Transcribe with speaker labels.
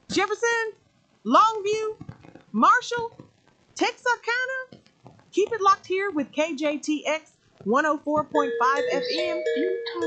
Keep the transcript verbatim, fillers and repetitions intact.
Speaker 1: Jefferson, Longview, Marshall, Texarkana. Keep it locked here with K J T X one oh four point five F M.